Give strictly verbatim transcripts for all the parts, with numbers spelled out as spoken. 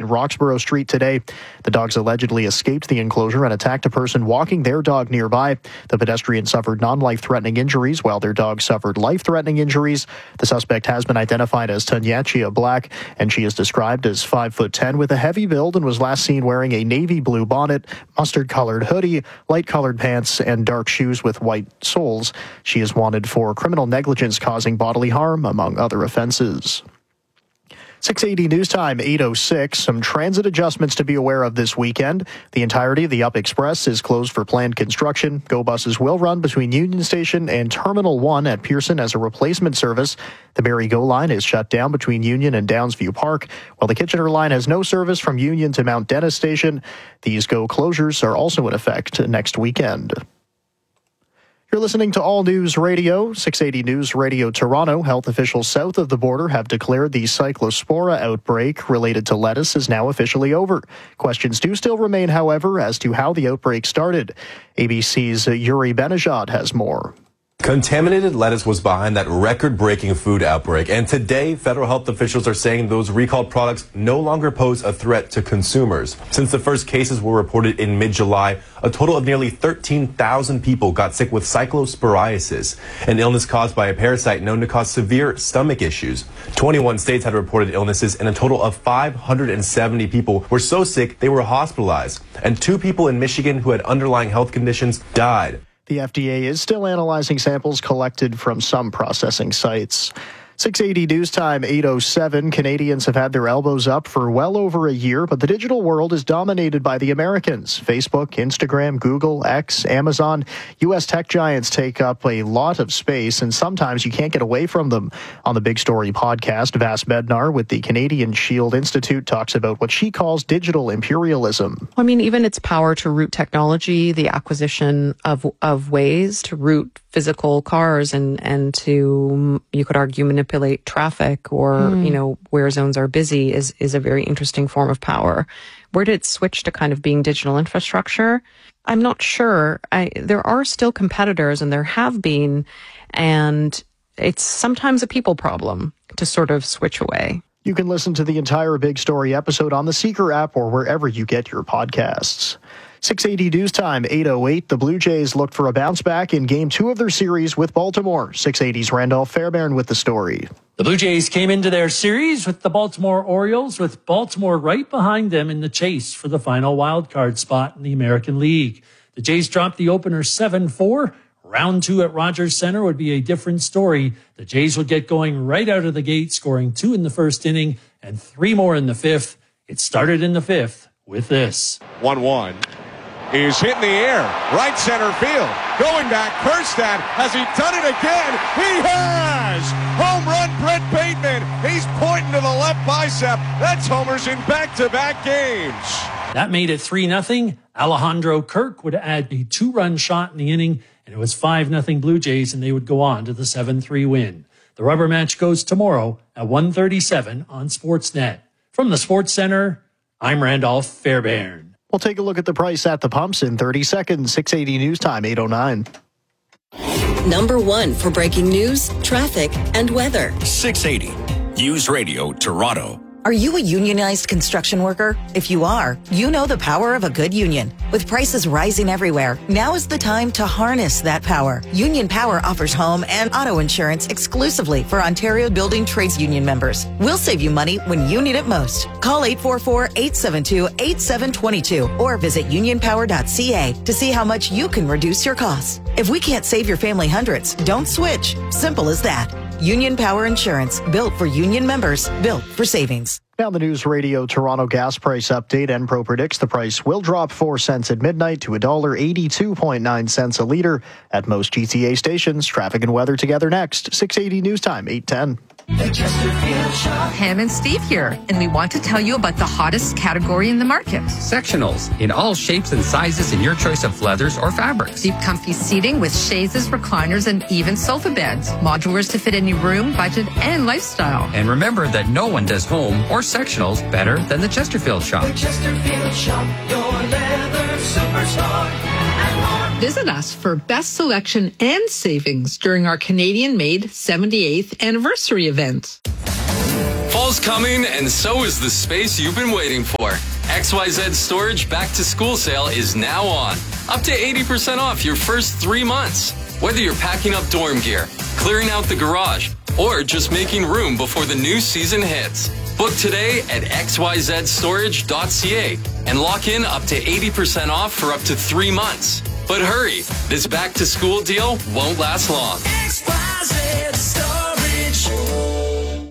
Roxborough Street today. The dogs allegedly escaped the enclosure and attacked a person walking their dog nearby. The pedestrian suffered non-life-threatening injuries, while their dog suffered life-threatening injuries. The suspect has been identified as Tanyachia Black, and she is described as five foot ten with a heavy build and was last seen wearing a navy blue bonnet, mustard-colored hoodie, light-colored pants, and dark shoes with white soles. She is wanted for criminal negligence causing bodily harm, among other offenses. six eighty News Time, eight oh six. Some transit adjustments to be aware of this weekend. The entirety of the Up Express is closed for planned construction. Go buses will run between Union Station and Terminal one at Pearson as a replacement service. The Barrie Go line is shut down between Union and Downsview Park, while the Kitchener line has no service from Union to Mount Dennis Station. These Go closures are also in effect next weekend. You're listening to All News Radio, six eighty News Radio Toronto. Health officials south of the border have declared the Cyclospora outbreak related to lettuce is now officially over. Questions do still remain, however, as to how the outbreak started. A B C's Yuri Benajad has more. Contaminated lettuce was behind that record-breaking food outbreak, and today federal health officials are saying those recalled products no longer pose a threat to consumers. Since the first cases were reported in mid-July, a total of nearly thirteen thousand people got sick with cyclosporiasis, an illness caused by a parasite known to cause severe stomach issues. twenty-one states had reported illnesses, and a total of five hundred seventy people were so sick they were hospitalized, and two people in Michigan who had underlying health conditions died. The F D A is still analyzing samples collected from some processing sites. six eighty News Time, eight oh seven. Canadians have had their elbows up for well over a year, but the digital world is dominated by the Americans. Facebook, Instagram, Google, X, Amazon. U S tech giants take up a lot of space, and sometimes you can't get away from them. On the Big Story podcast, Vas Bednar with the Canadian Shield Institute talks about what she calls digital imperialism. I mean, even its power to root technology, the acquisition of of ways to root physical cars and, and to, you could argue, manipulate traffic or, mm. you know, where zones are busy is, is a very interesting form of power. Where did it switch to kind of being digital infrastructure? I'm not sure. I, there are still competitors, and there have been, and it's sometimes a people problem to sort of switch away. You can listen to the entire Big Story episode on the Seeker app or wherever you get your podcasts. six eighty News Time, eight oh eight. The Blue Jays looked for a bounce back in Game two of their series with Baltimore. six eighty's Randolph Fairbairn with the story. The Blue Jays came into their series with the Baltimore Orioles, with Baltimore right behind them in the chase for the final wildcard spot in the American League. The Jays dropped the opener seven four. Round two at Rogers Center would be a different story. The Jays would get going right out of the gate, scoring two in the first inning and three more in the fifth. It started in the fifth with this. one one. Is hit in the air, right center field. Going back, Kjerstad. Has he done it again? He has! Home run, Brett Bateman. He's pointing to the left bicep. That's homers in back-to-back games. That made it three nothing. Alejandro Kirk would add a two-run shot in the inning, and it was five nothing Blue Jays, and they would go on to the seven three win. The rubber match goes tomorrow at one thirty-seven on Sportsnet. From the Sports Center, I'm Randolph Fairbairn. We'll take a look at the price at the pumps in thirty seconds. six eighty News Time, eight oh nine. Number one for breaking news, traffic, and weather. six eighty News Radio Toronto. Are you a unionized construction worker? If you are, you know the power of a good union. With prices rising everywhere, now is the time to harness that power. Union Power offers home and auto insurance exclusively for Ontario Building Trades Union members. We'll save you money when you need it most. Call eight four four, eight seven two, eight seven two two or visit union power dot c a to see how much you can reduce your costs. If we can't save your family hundreds, don't switch. Simple as that. Union Power Insurance, built for union members, built for savings. Now the News Radio Toronto gas price update. Enpro predicts the price will drop four cents at midnight to one dollar eighty-two point nine cents a litre at most G T A stations. Traffic and weather together next. six eighty News Time, eight ten. Pam and Steve here, and we want to tell you about the hottest category in the market. Sectionals in all shapes and sizes in your choice of leathers or fabrics. Deep comfy seating with chaises, recliners, and even sofa beds. Modulars to fit any room, budget, and lifestyle. And remember that no one does home or sectionals better than the Chesterfield Shop. The Chesterfield Shop, your leather superstar. Visit us for best selection and savings during our Canadian-made seventy-eighth anniversary event. Fall's coming, and so is the space you've been waiting for. X Y Z Storage Back to School Sale is now on. Up to eighty percent off your first three months. Whether you're packing up dorm gear, clearing out the garage, or just making room before the new season hits. Book today at x y z storage dot c a and lock in up to eighty percent off for up to three months. But hurry, this back-to-school deal won't last long. X Y Z Storage.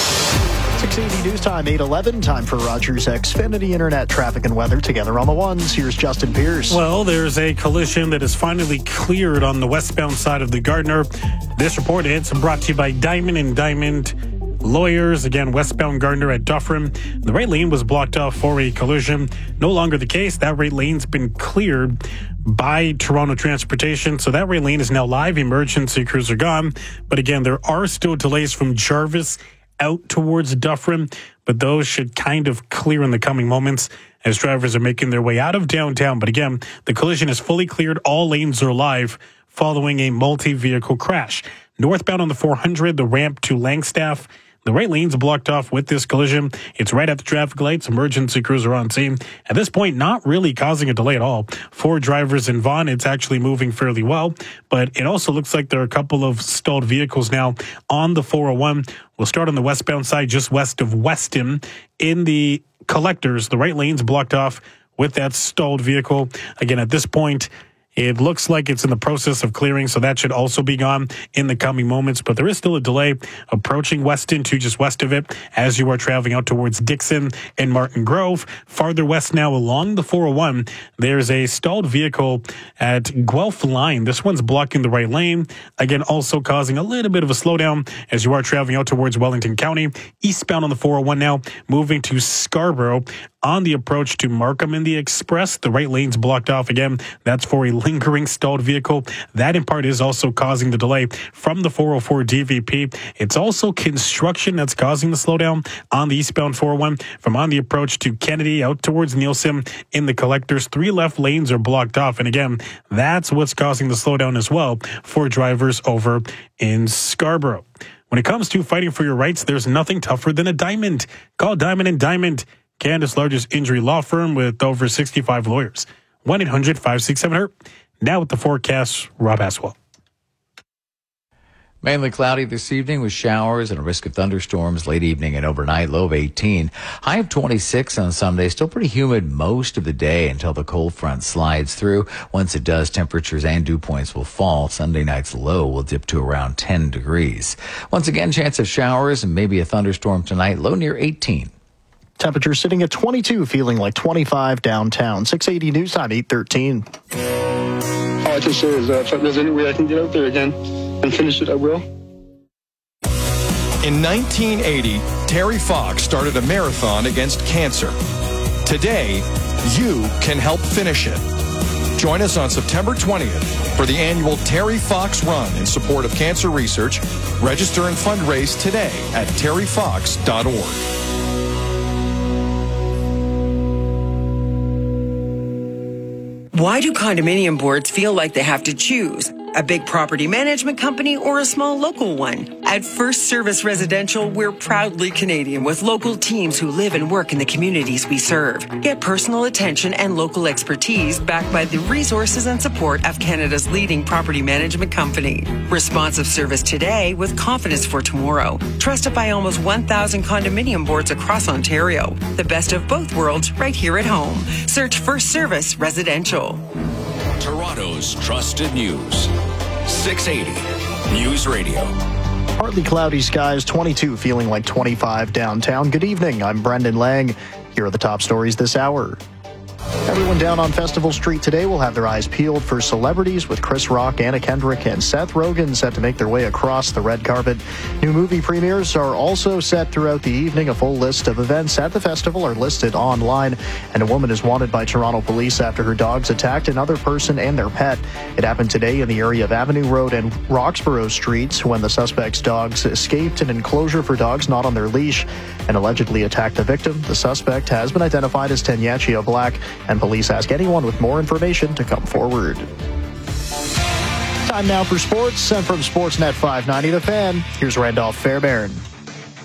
six eighty News Time, eight eleven. Time for Rogers Xfinity Internet traffic and weather together on the ones. Here's Justin Pierce. Well, there's a collision that is finally cleared on the westbound side of the Gardner. This report is brought to you by Diamond and Diamond Lawyers. Again, westbound Gardner at Dufferin. The right lane was blocked off for a collision. No longer the case. That right lane's been cleared by Toronto Transportation. So that right lane is now live. Emergency crews are gone. But again, there are still delays from Jarvis out towards Dufferin, but those should kind of clear in the coming moments as drivers are making their way out of downtown. But again, the collision is fully cleared. All lanes are live following a multi-vehicle crash. Northbound on the four hundred, the ramp to Langstaff. The right lane's blocked off with this collision. It's right at the traffic lights. Emergency crews are on scene. At this point, not really causing a delay at all. For drivers in Vaughan, it's actually moving fairly well. But it also looks like there are a couple of stalled vehicles now on the four oh one. We'll start on the westbound side, just west of Weston. In the collectors, the right lane's blocked off with that stalled vehicle. Again, at this point, it looks like it's in the process of clearing, so that should also be gone in the coming moments. But there is still a delay approaching Weston to just west of it as you are traveling out towards Dixon and Martin Grove. Farther west now along the four oh one, there's a stalled vehicle at Guelph Line. This one's blocking the right lane. Again, also causing a little bit of a slowdown as you are traveling out towards Wellington County. Eastbound on the four oh one now, moving to Scarborough. On the approach to Markham in the Express, the right lane's blocked off again. That's for a lingering stalled vehicle. That in part is also causing the delay from the four oh four D V P. It's also construction that's causing the slowdown on the eastbound four oh one from on the approach to Kennedy out towards Nielsen in the collectors. Three left lanes are blocked off. And again, that's what's causing the slowdown as well for drivers over in Scarborough. When it comes to fighting for your rights, there's nothing tougher than a diamond. Call Diamond and Diamond, Canada's largest injury law firm with over sixty-five lawyers. one eight hundred five six seven hurt. Now with the forecast, Rob Aswell. Mainly cloudy this evening with showers and a risk of thunderstorms late evening and overnight. Low of eighteen. High of twenty-six on Sunday. Still pretty humid most of the day until the cold front slides through. Once it does, temperatures and dew points will fall. Sunday night's low will dip to around ten degrees. Once again, chance of showers and maybe a thunderstorm tonight. Low near eighteen. Temperature sitting at twenty-two, feeling like twenty-five downtown. six eighty News Time, eight thirteen. All I can say is that if there's any way I can get out there again and finish it, I will. In nineteen eighty, Terry Fox started a marathon against cancer. Today, you can help finish it. Join us on September twentieth for the annual Terry Fox Run in support of cancer research. Register and fundraise today at terry fox dot org. Why do condominium boards feel like they have to choose? A big property management company or a small local one? At First Service Residential, we're proudly Canadian with local teams who live and work in the communities we serve. Get personal attention and local expertise backed by the resources and support of Canada's leading property management company. Responsive service today with confidence for tomorrow. Trusted by almost one thousand condominium boards across Ontario. The best of both worlds right here at home. Search First Service Residential. Toronto's trusted news. six eighty News Radio. Partly cloudy skies, twenty-two, feeling like twenty-five downtown. Good evening, I'm Brendan Lang. Here are the top stories this hour. Everyone down on Festival Street today will have their eyes peeled for celebrities with Chris Rock, Anna Kendrick, and Seth Rogen set to make their way across the red carpet. New movie premieres are also set throughout the evening. A full list of events at the festival are listed online. And a woman is wanted by Toronto police after her dogs attacked another person and their pet. It happened today in the area of Avenue Road and Roxborough Streets when the suspect's dogs escaped an enclosure for dogs not on their leash and allegedly attacked the victim. The suspect has been identified as Tenyachia Black, and police ask anyone with more information to come forward. Time now for sports, and from Sportsnet five ninety The Fan, here's Randolph Fairbairn.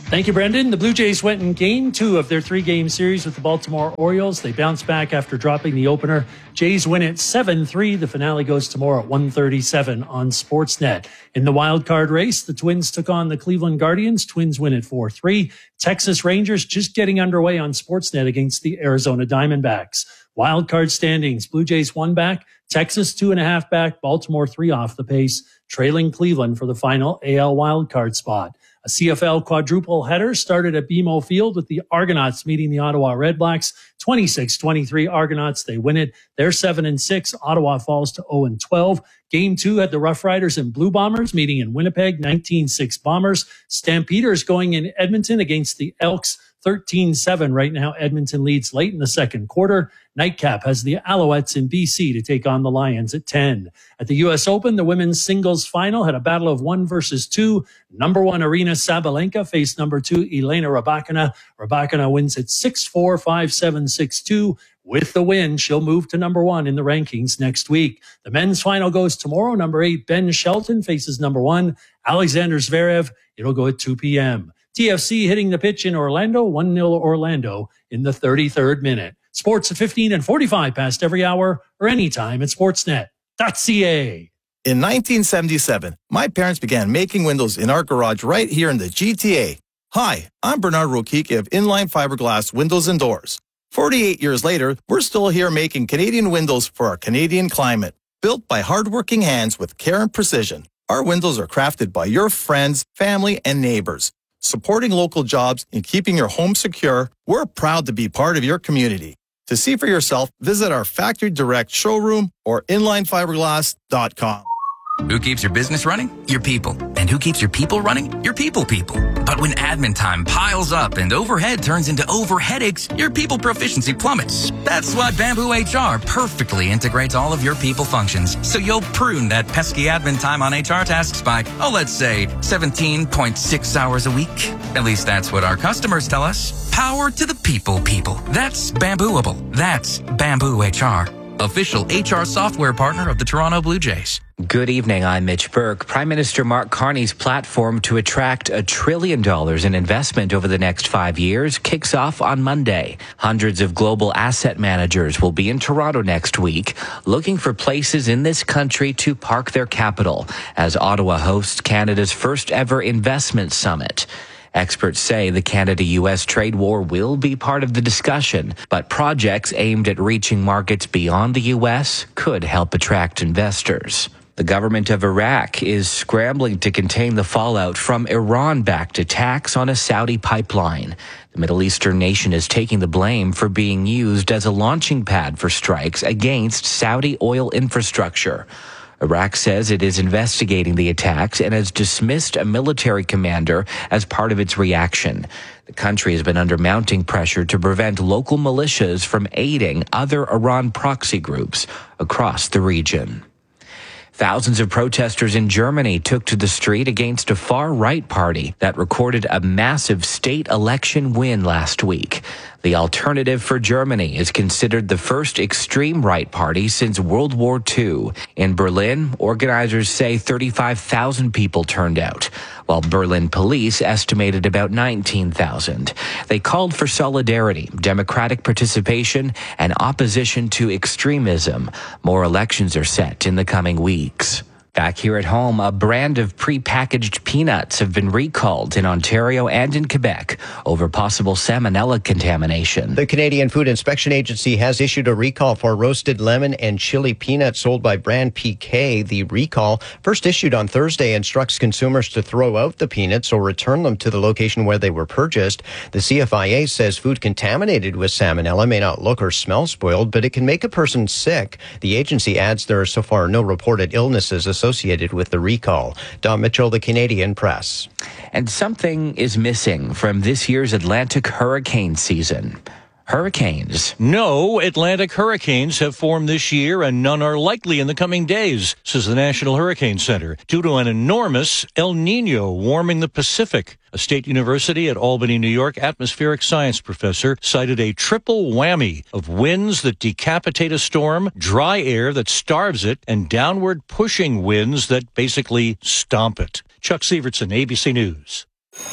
Thank you, Brendan. The Blue Jays went in game two of their three-game series with the Baltimore Orioles. They bounced back after dropping the opener. Jays win it seven three. The finale goes tomorrow at one thirty-seven on Sportsnet. In the wild card race, the Twins took on the Cleveland Guardians. Twins win it four three. Texas Rangers just getting underway on Sportsnet against the Arizona Diamondbacks. Wild card standings, Blue Jays one back, Texas two and a half back, Baltimore three off the pace, trailing Cleveland for the final A L wild card spot. A C F L quadruple header started at B M O Field with the Argonauts meeting the Ottawa Redblacks. twenty-six twenty-three Argonauts, they win it. They're seven and six. Ottawa falls to oh and twelve. Game two had the Rough Riders and Blue Bombers meeting in Winnipeg, nineteen six Bombers. Stampeders going in Edmonton against the Elks, thirteen seven. Right now, Edmonton leads late in the second quarter. Nightcap has the Alouettes in B C to take on the Lions at ten. At the U S Open, the women's singles final had a battle of one versus two. Number one, Arina Sabalenka faced number two, Elena Rybakina. Rybakina wins at six four, five seven, six two. With the win, she'll move to number one in the rankings next week. The men's final goes tomorrow. Number eight, Ben Shelton faces number one, Alexander Zverev. It'll go at two p.m. T F C hitting the pitch in Orlando, one nil Orlando in the thirty-third minute. Sports at fifteen and forty-five past every hour or anytime at sportsnet dot c a. In nineteen seventy-seven, my parents began making windows in our garage right here in the G T A. Hi, I'm Bernard Rokiki of Inline Fiberglass Windows and Doors. forty-eight years later, we're still here making Canadian windows for our Canadian climate. Built by hardworking hands with care and precision, our windows are crafted by your friends, family, and neighbors. Supporting local jobs and keeping your home secure, we're proud to be part of your community. To see for yourself, visit our Factory Direct showroom or inline fiberglass dot com. Who keeps your business running? Your people. And who keeps your people running? Your people people. But when admin time piles up and overhead turns into over headaches, your people proficiency plummets. That's why Bamboo H R perfectly integrates all of your people functions. So you'll prune that pesky admin time on H R tasks by, oh, let's say seventeen point six hours a week. At least that's what our customers tell us. Power to the people people. That's Bambooable. That's Bamboo H R. Official H R software partner of the Toronto Blue Jays. Good evening, I'm Mitch Burke. Prime Minister Mark Carney's platform to attract a trillion dollars in investment over the next five years kicks off on Monday. Hundreds of global asset managers will be in Toronto next week, looking for places in this country to park their capital as Ottawa hosts Canada's first ever investment summit. Experts say the Canada-U S trade war will be part of the discussion, but projects aimed at reaching markets beyond the U S could help attract investors. The government of Iraq is scrambling to contain the fallout from Iran-backed attacks on a Saudi pipeline. The Middle Eastern nation is taking the blame for being used as a launching pad for strikes against Saudi oil infrastructure. Iraq says it is investigating the attacks and has dismissed a military commander as part of its reaction. The country has been under mounting pressure to prevent local militias from aiding other Iran proxy groups across the region. Thousands of protesters in Germany took to the street against a far-right party that recorded a massive state election win last week. The Alternative for Germany is considered the first extreme right party since World War Two. In Berlin, organizers say thirty-five thousand people turned out, while Berlin police estimated about nineteen thousand. They called for solidarity, democratic participation, and opposition to extremism. More elections are set in the coming weeks. Back here at home, a brand of prepackaged peanuts have been recalled in Ontario and in Quebec over possible salmonella contamination. The Canadian Food Inspection Agency has issued a recall for roasted lemon and chili peanuts sold by brand P K. The recall, first issued on Thursday, instructs consumers to throw out the peanuts or return them to the location where they were purchased. The C F I A says food contaminated with salmonella may not look or smell spoiled, but it can make a person sick. The agency adds there are so far no reported illnesses associated associated with the recall. Don Mitchell, the Canadian Press. And something is missing from this year's Atlantic hurricane season. Hurricanes. No Atlantic hurricanes have formed this year, and none are likely in the coming days, says the National Hurricane Center, due to an enormous El Nino warming the Pacific. A State University at Albany, New York atmospheric science professor cited a triple whammy of winds that decapitate a storm, dry air that starves it, and downward pushing winds that basically stomp it. Chuck Sievertson, A B C News.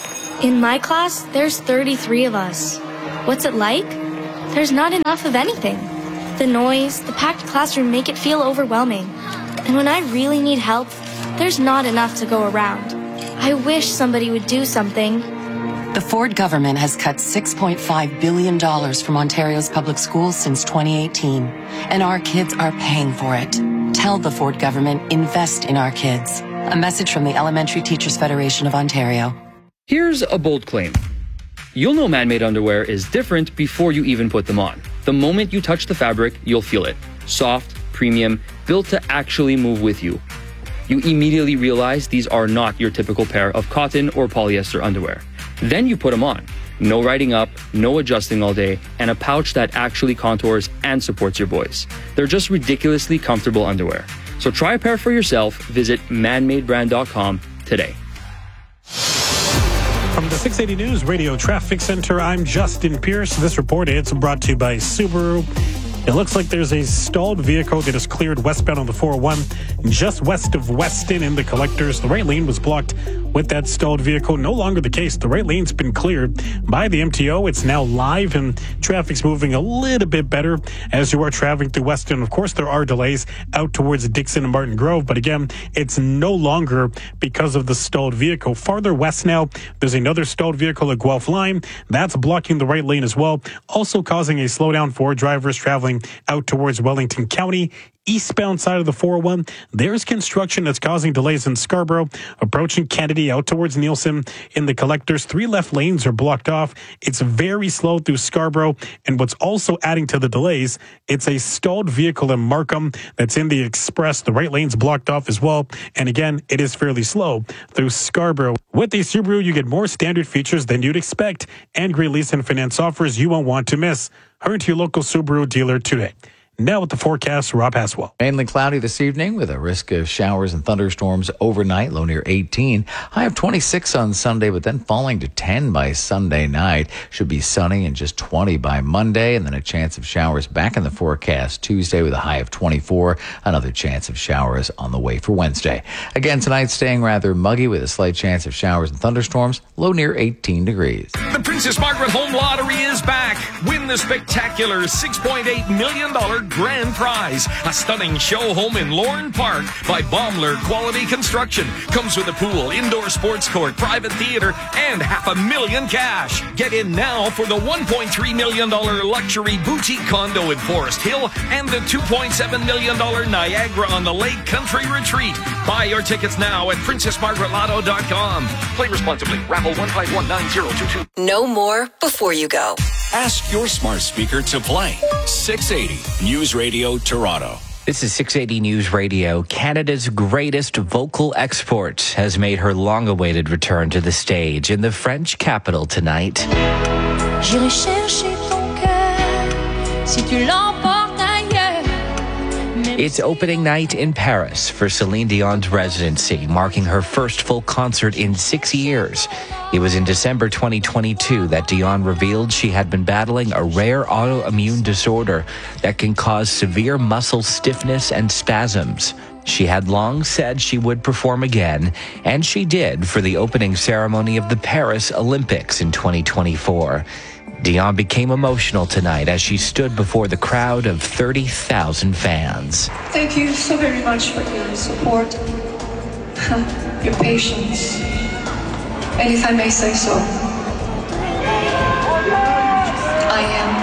In my class, there's thirty-three of us. What's it like? There's not enough of anything. The noise, the packed classroom make it feel overwhelming. And when I really need help, there's not enough to go around. I wish somebody would do something. The Ford government has cut six point five billion dollars from Ontario's public schools since twenty eighteen, and our kids are paying for it. Tell the Ford government, invest in our kids. A message from the Elementary Teachers Federation of Ontario. Here's a bold claim. You'll know man-made underwear is different before you even put them on. The moment you touch the fabric, you'll feel it. Soft, premium, built to actually move with you. You immediately realize these are not your typical pair of cotton or polyester underwear. Then you put them on. No riding up, no adjusting all day, and a pouch that actually contours and supports your boys. They're just ridiculously comfortable underwear. So try a pair for yourself. Visit man made brand dot com today. From the six eighty News Radio Traffic Center, I'm Justin Pierce. This report is brought to you by Subaru. It looks like there's a stalled vehicle that is cleared westbound on the four oh one, just west of Weston in the Collectors. The right lane was blocked with that stalled vehicle. No longer the case. The right lane's been cleared by the M T O. It's now live, and traffic's moving a little bit better as you are traveling through Weston. Of course, there are delays out towards Dixon and Martin Grove, but again, it's no longer because of the stalled vehicle. Farther west now, there's another stalled vehicle at Guelph Line. That's blocking the right lane as well, also causing a slowdown for drivers traveling out towards Wellington County. Eastbound side of the four oh one, there's construction that's causing delays in Scarborough, approaching Kennedy out towards Nielsen in the Collectors. Three left lanes are blocked off. It's very slow through Scarborough, and what's also adding to the delays, it's a stalled vehicle in Markham that's in the Express. The right lane's blocked off as well, and again, it is fairly slow through Scarborough. With the Subaru, you get more standard features than you'd expect, and great lease and finance offers you won't want to miss. Hurry to your local Subaru dealer today. Now with the forecast, Rob Haswell. Mainly cloudy this evening with a risk of showers and thunderstorms overnight, low near eighteen. High of twenty-six on Sunday, but then falling to ten by Sunday night. Should be sunny and just twenty by Monday, and then a chance of showers back in the forecast Tuesday with a high of twenty-four. Another chance of showers on the way for Wednesday. Again, tonight staying rather muggy with a slight chance of showers and thunderstorms, low near eighteen degrees. The Princess Margaret Home Lottery is back. Win the spectacular six point eight million dollars grand prize. A stunning show home in Lorne Park by Baumler Quality Construction. Comes with a pool, indoor sports court, private theater, and half a million cash. Get in now for the one point three million dollars luxury boutique condo in Forest Hill and the two point seven million dollars Niagara on the Lake Country Retreat. Buy your tickets now at princess margaret lotto dot com. Play responsibly. Raffle one five one nine zero two two. Know more before you go. Ask your smart speaker to play six eighty News Radio Toronto. This is six eighty News Radio. Canada's greatest vocal export has made her long-awaited return to the stage in the French capital tonight. J'irai chercher ton cœur si tu l'emportes ailleurs. It's opening night in Paris for Celine Dion's residency, marking her first full concert in six years. It was in December twenty twenty-two that Dion revealed she had been battling a rare autoimmune disorder that can cause severe muscle stiffness and spasms. She had long said she would perform again, and she did for the opening ceremony of the Paris Olympics in twenty twenty-four. Dion became emotional tonight as she stood before the crowd of thirty thousand fans. Thank you so very much for your support, your patience, and if I may say so, I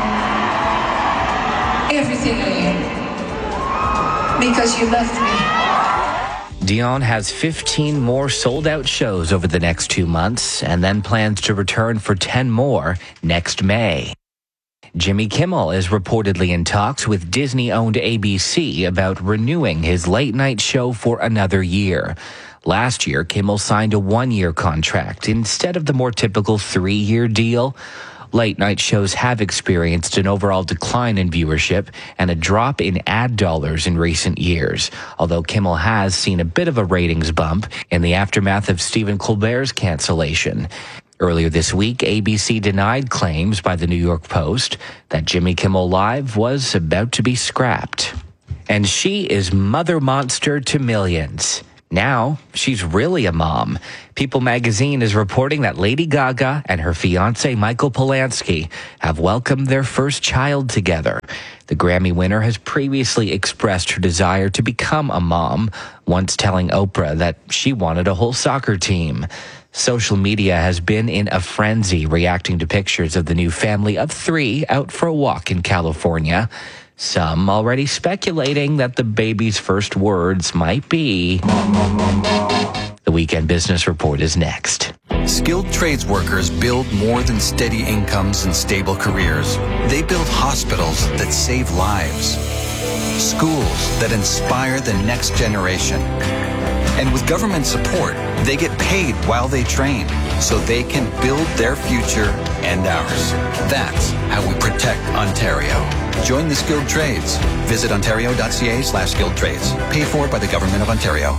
am everything I am because you left me. Dion has fifteen more sold-out shows over the next two months and then plans to return for ten more next May. Jimmy Kimmel is reportedly in talks with Disney-owned A B C about renewing his late-night show for another year. Last year, Kimmel signed a one-year contract instead of the more typical three-year deal. Late-night shows have experienced an overall decline in viewership and a drop in ad dollars in recent years, although Kimmel has seen a bit of a ratings bump in the aftermath of Stephen Colbert's cancellation. Earlier this week, A B C denied claims by the New York Post that Jimmy Kimmel Live was about to be scrapped. And she is mother monster to millions. Now, she's really a mom. People magazine is reporting that Lady Gaga and her fiancé Michael Polanski have welcomed their first child together. The Grammy winner has previously expressed her desire to become a mom, once telling Oprah that she wanted a whole soccer team. Social media has been in a frenzy reacting to pictures of the new family of three out for a walk in California. Some already speculating that the baby's first words might be... The Weekend Business Report is next. Skilled trades workers build more than steady incomes and stable careers. They build hospitals that save lives, schools that inspire the next generation. And with government support, they get paid while they train, so they can build their future and ours. That's how we protect Ontario. Join the skilled trades. Visit ontario.ca slash skilled trades. Paid for by the Government of Ontario.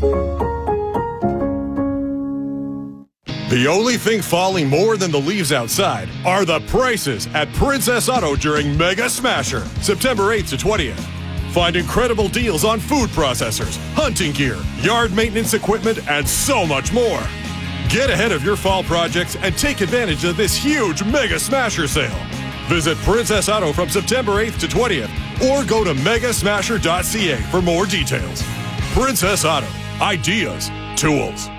The only thing falling more than the leaves outside are the prices at Princess Auto during Mega Smasher, September eighth to twentieth. Find incredible deals on food processors, hunting gear, yard maintenance equipment, and so much more. Get ahead of your fall projects and take advantage of this huge Mega Smasher sale. Visit Princess Auto from September eighth to twentieth or go to mega smasher dot c a for more details. Princess Auto. Ideas. Tools.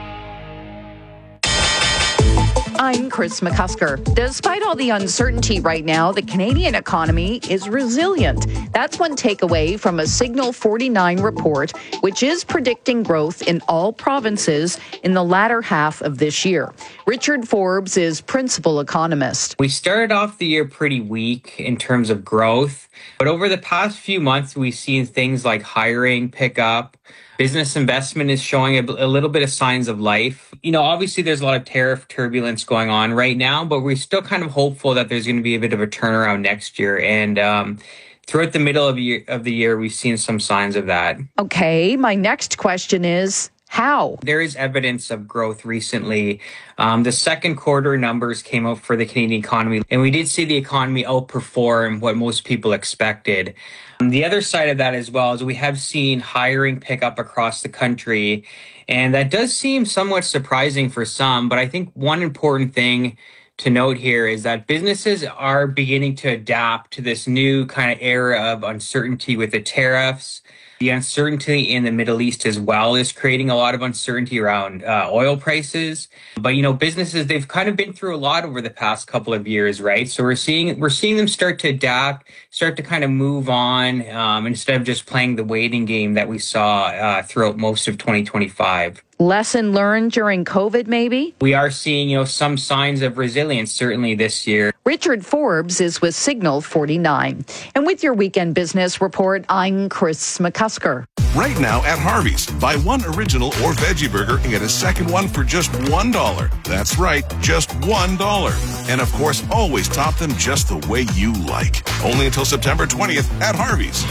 I'm Chris McCusker. Despite all the uncertainty right now, the Canadian economy is resilient. That's one takeaway from a Signal forty-nine report, which is predicting growth in all provinces in the latter half of this year. Richard Forbes is principal economist. We started off the year pretty weak in terms of growth, but over the past few months, we've seen things like hiring pick up. Business investment is showing a, a little bit of signs of life. You know, obviously there's a lot of tariff turbulence going on right now, but we're still kind of hopeful that there's going to be a bit of a turnaround next year. And um, throughout the middle of, year, of the year, we've seen some signs of that. Okay, my next question is, how? There is evidence of growth recently. Um, the second quarter numbers came out for the Canadian economy, and we did see the economy outperform what most people expected. Um, the other side of that as well is we have seen hiring pick up across the country, and that does seem somewhat surprising for some, but I think one important thing to note here is that businesses are beginning to adapt to this new kind of era of uncertainty with the tariffs. The uncertainty in the Middle East as well is creating a lot of uncertainty around uh, oil prices. But, you know, businesses, they've kind of been through a lot over the past couple of years, right? So we're seeing we're seeing them start to adapt, start to kind of move on um, instead of just playing the waiting game that we saw uh, throughout most of twenty twenty-five. Lesson learned during COVID, maybe? We are seeing, you know, some signs of resilience, certainly this year. Richard Forbes is with Signal forty-nine. And with your Weekend Business Report, I'm Chris McCusker. Right now at Harvey's, buy one original or veggie burger and get a second one for just one dollar. That's right, just one dollar. And of course, always top them just the way you like. Only until September twentieth at Harvey's.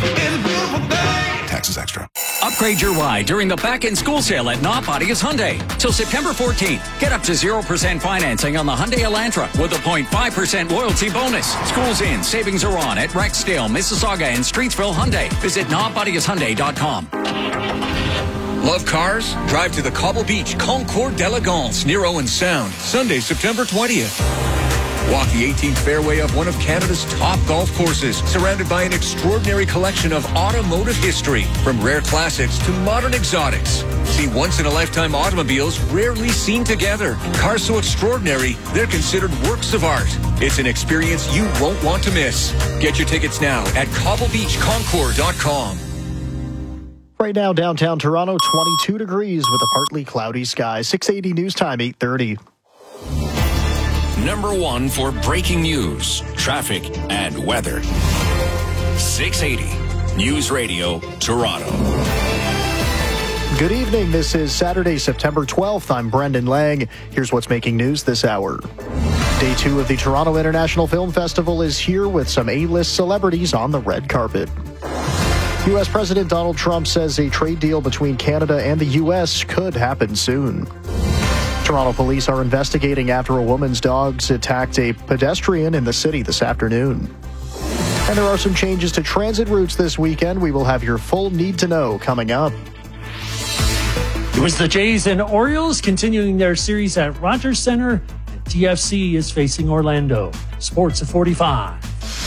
Taxes extra. Upgrade your ride during the back-in-school sale at Nonpodius Hyundai. Till September fourteenth, get up to zero percent financing on the Hyundai Elantra with a zero point five percent loyalty bonus. Schools in, savings are on at Rexdale, Mississauga, and Streetsville Hyundai. Visit nonpodius hyundai dot com. Love cars? Drive to the Cobble Beach Concours d'Elegance near Owen Sound, Sunday, September twentieth. Walk the eighteenth fairway of one of Canada's top golf courses, surrounded by an extraordinary collection of automotive history, from rare classics to modern exotics. See once-in-a-lifetime automobiles rarely seen together. Cars so extraordinary, they're considered works of art. It's an experience you won't want to miss. Get your tickets now at cobble beach concours dot com. Right now, downtown Toronto, twenty-two degrees with a partly cloudy sky. six eighty news time, eight thirty. Number one for breaking news, traffic, and weather. six eighty News Radio, Toronto. Good evening. This is Saturday, September twelfth. I'm Brendan Lang. Here's what's making news this hour. Day two of the Toronto International Film Festival is here with some A-list celebrities on the red carpet. U S President Donald Trump says a trade deal between Canada and the U S could happen soon. Toronto police are investigating after a woman's dogs attacked a pedestrian in the city this afternoon. And there are some changes to transit routes this weekend. We will have your full need to know coming up. It was the Jays and Orioles continuing their series at Rogers Center. And T F C is facing Orlando. Sports at forty-five.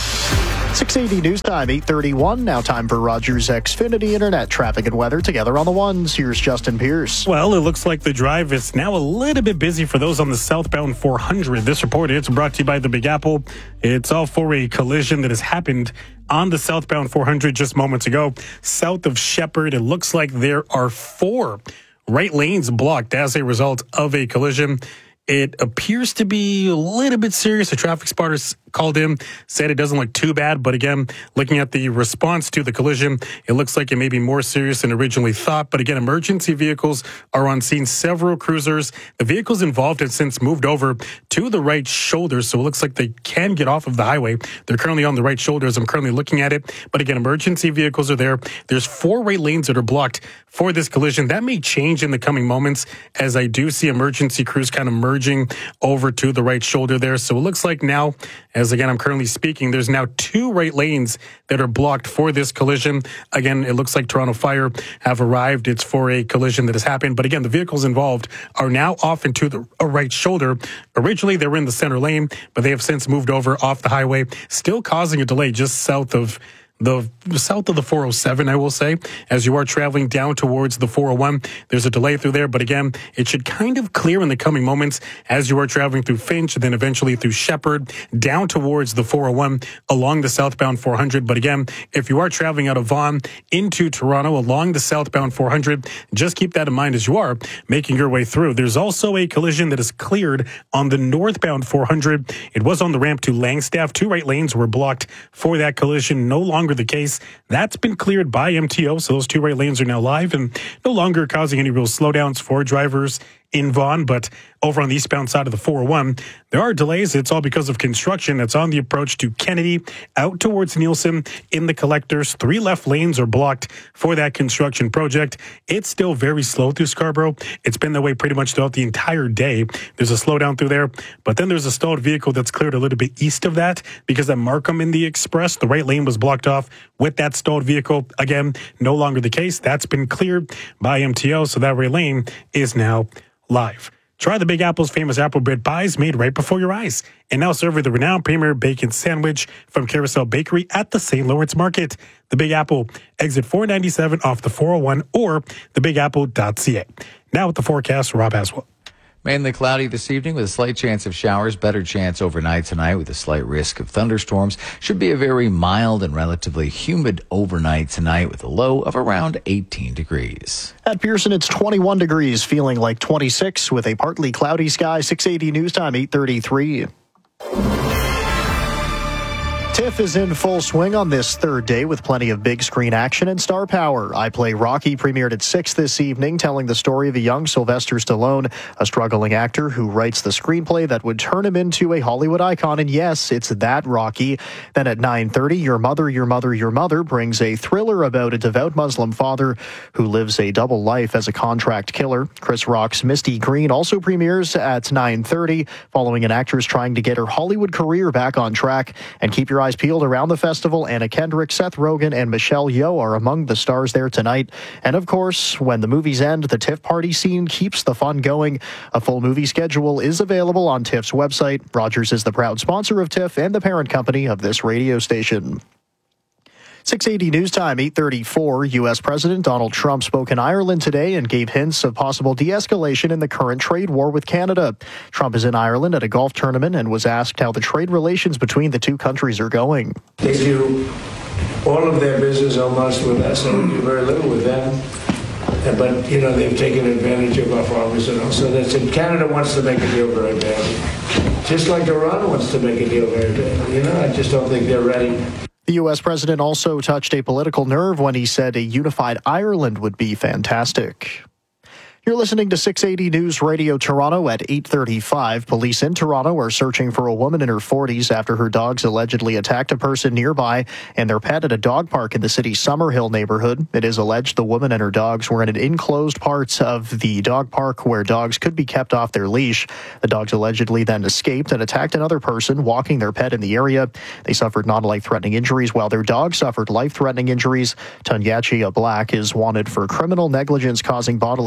six eighty News Time, eight thirty-one. Now time for Rogers Xfinity Internet traffic and weather together on the ones. Here's Justin Pierce. Well, it looks like the drive is now a little bit busy for those on the southbound four hundred. This report is brought to you by the Big Apple. It's all for a collision that has happened on the southbound four hundred just moments ago. South of Shepherd, it looks like there are four right lanes blocked as a result of a collision. It appears to be a little bit serious. A traffic spotter called in, said it doesn't look too bad. But again, looking at the response to the collision, it looks like it may be more serious than originally thought. But again, emergency vehicles are on scene. Several cruisers. The vehicles involved have since moved over to the right shoulder. So it looks like they can get off of the highway. They're currently on the right shoulder as I'm currently looking at it. But again, emergency vehicles are there. There's four right lanes that are blocked for this collision. That may change in the coming moments as I do see emergency crews kind of merging over to the right shoulder there. So it looks like now, as again, I'm currently speaking, there's now two right lanes that are blocked for this collision. Again, it looks like Toronto Fire have arrived. It's for a collision that has happened. But again, the vehicles involved are now off into the right shoulder. Originally, they were in the center lane, but they have since moved over off the highway, still causing a delay just south of The south of the four oh seven, I will say, as you are traveling down towards the four oh one, there's a delay through there. But again, it should kind of clear in the coming moments as you are traveling through Finch, then eventually through Shepherd, down towards the four oh one along the southbound four hundred. But again, if you are traveling out of Vaughan into Toronto along the southbound four hundred, just keep that in mind as you are making your way through. There's also a collision that is cleared on the northbound four hundred. It was on the ramp to Langstaff. Two right lanes were blocked for that collision. No longer the case. That's been cleared by M T O, so those two right lanes are now live and no longer causing any real slowdowns for drivers in Vaughan. But over on the eastbound side of the four oh one, there are delays. It's all because of construction that's on the approach to Kennedy out towards Nielsen in the collectors. Three left lanes are blocked for that construction project. It's still very slow through Scarborough. It's been that way pretty much throughout the entire day. There's a slowdown through there, but then there's a stalled vehicle that's cleared a little bit east of that because at Markham in the Express, the right lane was blocked off with that stalled vehicle. Again, no longer the case. That's been cleared by M T O, so that right lane is now live. Try the Big Apple's famous apple bread pies made right before your eyes. And now serve with the renowned Premier Bacon Sandwich from Carousel Bakery at the Saint Lawrence Market. The Big Apple, exit four ninety-seven off the four oh one or the big apple dot c a. Now with the forecast, Rob Haswell. Mainly cloudy this evening with a slight chance of showers. Better chance overnight tonight with a slight risk of thunderstorms. Should be a very mild and relatively humid overnight tonight with a low of around eighteen degrees. At Pearson, it's twenty-one degrees, feeling like twenty-six with a partly cloudy sky. six eighty News Time, eight thirty-three. TIFF is in full swing on this third day with plenty of big screen action and star power. I Play Rocky premiered at six this evening, telling the story of a young Sylvester Stallone, a struggling actor who writes the screenplay that would turn him into a Hollywood icon. And yes, it's that Rocky. Then at nine thirty, Your Mother, Your Mother, Your Mother brings a thriller about a devout Muslim father who lives a double life as a contract killer. Chris Rock's Misty Green also premieres at nine thirty, following an actress trying to get her Hollywood career back on track. And keep your eyes peeled around the festival. Anna Kendrick, Seth Rogen, and Michelle Yeoh are among the stars there tonight. And of course, when the movies end, the TIFF party scene keeps the fun going. A full movie schedule is available on TIFF's website. Rogers is the proud sponsor of TIFF and the parent company of this radio station. six eighty News Time, eight thirty-four. U S. President Donald Trump spoke in Ireland today and gave hints of possible de-escalation in the current trade war with Canada. Trump is in Ireland at a golf tournament and was asked how the trade relations between the two countries are going. They do all of their business almost with us, and we do very little with them. But, you know, they've taken advantage of our farmers and all. So that's it. Canada wants to make a deal very badly. Just like Iran wants to make a deal very badly. You know, I just don't think they're ready. The U S president also touched a political nerve when he said a unified Ireland would be fantastic. You're listening to six eighty News Radio Toronto at eight thirty-five. Police in Toronto are searching for a woman in her forties after her dogs allegedly attacked a person nearby and their pet at a dog park in the city's Summerhill neighborhood. It is alleged the woman and her dogs were in an enclosed part of the dog park where dogs could be kept off their leash. The dogs allegedly then escaped and attacked another person walking their pet in the area. They suffered non-life-threatening injuries while their dog suffered life-threatening injuries. Tunyachi Black is wanted for criminal negligence causing bodily harm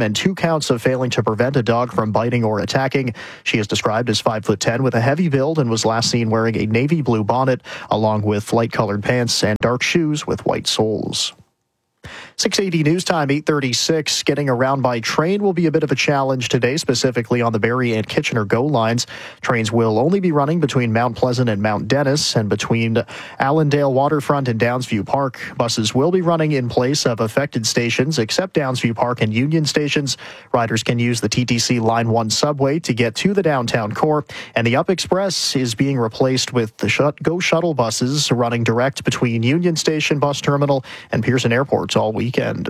and two counts of failing to prevent a dog from biting or attacking. She is described as five foot ten with a heavy build and was last seen wearing a navy blue bonnet along with light-colored pants and dark shoes with white soles. six eighty News Time, eight thirty-six. Getting around by train will be a bit of a challenge today, specifically on the Barrie and Kitchener GO lines. Trains will only be running between Mount Pleasant and Mount Dennis and between Allendale Waterfront and Downsview Park. Buses will be running in place of affected stations, except Downsview Park and Union stations. Riders can use the T T C Line one subway to get to the downtown core, and the Up Express is being replaced with the GO shuttle buses running direct between Union Station Bus Terminal and Pearson Airport all weekend.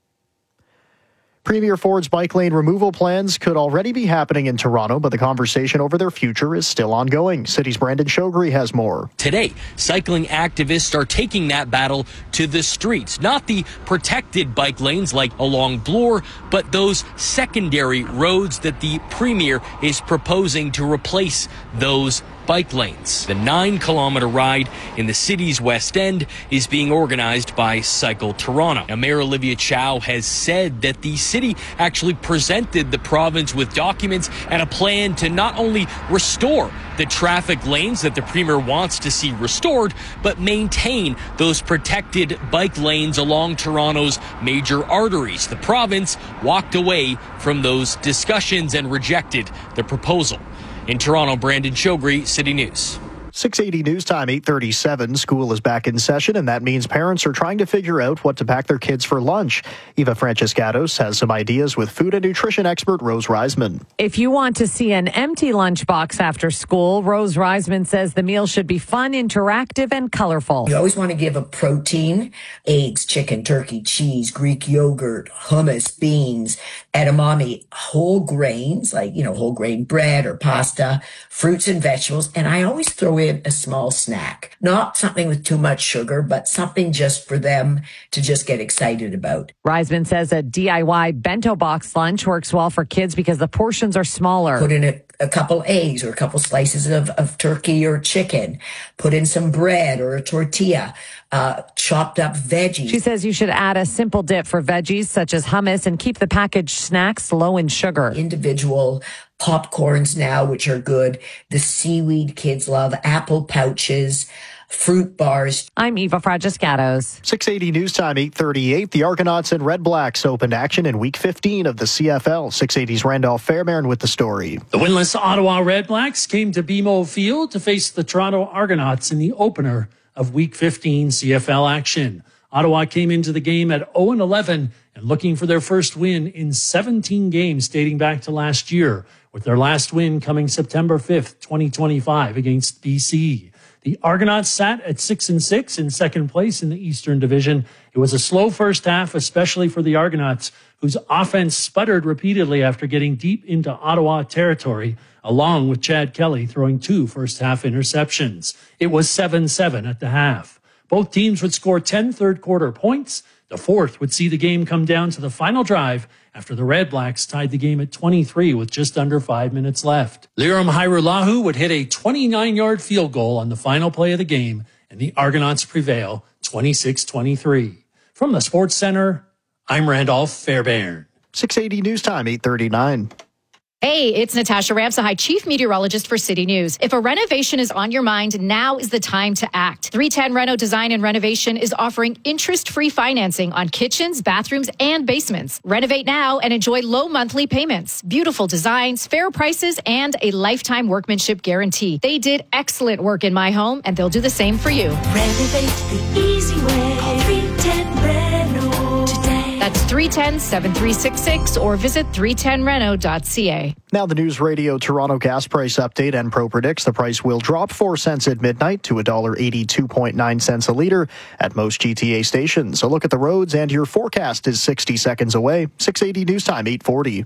Premier Ford's bike lane removal plans could already be happening in Toronto, but the conversation over their future is still ongoing. City's Brandon Shogri has more. Today, cycling activists are taking that battle to the streets. Not the protected bike lanes like along Bloor, but those secondary roads that the Premier is proposing to replace those bike lanes. The nine-kilometer ride in the city's West End is being organized by Cycle Toronto. Now, Mayor Olivia Chow has said that the city actually presented the province with documents and a plan to not only restore the traffic lanes that the Premier wants to see restored, but maintain those protected bike lanes along Toronto's major arteries. The province walked away from those discussions and rejected the proposal. In Toronto, Brandon Shogri, City News. six eighty News Time, eight thirty-seven. School is back in session, and that means parents are trying to figure out what to pack their kids for lunch. Eva Franciscatos has some ideas with food and nutrition expert Rose Reisman. If you want to see an empty lunchbox after school, Rose Reisman says the meal should be fun, interactive, and colorful. You always want to give a protein: eggs, chicken, turkey, cheese, Greek yogurt, hummus, beans, edamame, whole grains, like, you know, whole grain bread or pasta, fruits and vegetables. And I always throw in a small snack, not something with too much sugar, but something just for them to just get excited about. Reisman says a D I Y bento box lunch works well for kids because the portions are smaller. Put in a, a couple eggs or a couple slices of, of turkey or chicken. Put in some bread or a tortilla, uh, chopped up veggies. She says you should add a simple dip for veggies such as hummus and keep the packaged snacks low in sugar. Individual popcorns now, which are good. The seaweed kids love, apple pouches, fruit bars. I'm Eva Franciscatos. six eighty News Time, eight thirty-eight. The Argonauts and Red Blacks opened action in Week fifteen of the C F L. six eighty's Randolph Fairbairn with the story. The winless Ottawa Red Blacks came to B M O Field to face the Toronto Argonauts in the opener of Week fifteen C F L action. Ottawa came into the game at oh and eleven and looking for their first win in seventeen games dating back to last year, with their last win coming September fifth, twenty twenty-five against B C. The Argonauts sat at six and six in second place in the Eastern Division. It was a slow first half, especially for the Argonauts, whose offense sputtered repeatedly after getting deep into Ottawa territory, along with Chad Kelly throwing two first half interceptions. It was seven seven at the half. Both teams would score ten third quarter points. The fourth would see the game come down to the final drive after the Red Blacks tied the game at twenty-three with just under five minutes left. Liram Hairulahu would hit a twenty-nine-yard field goal on the final play of the game, and the Argonauts prevail twenty-six twenty-three. From the Sports Center, I'm Randolph Fairbairn. six eighty News Time, eight thirty-nine. Hey, it's Natasha Ramsahai, Chief Meteorologist for City News. If a renovation is on your mind, now is the time to act. three ten Reno Design and Renovation is offering interest-free financing on kitchens, bathrooms, and basements. Renovate now and enjoy low monthly payments, beautiful designs, fair prices, and a lifetime workmanship guarantee. They did excellent work in my home, and they'll do the same for you. Renovate the easy way. Call three ten Reno today. That's three one zero, seven three six six or visit three ten reno dot c a. Now the News Radio Toronto gas price update. Enpro predicts the price will drop four cents at midnight to one dollar eighty-two point nine cents a litre at most G T A stations. A look at the roads and your forecast is sixty seconds away. six eighty News Time, eight forty.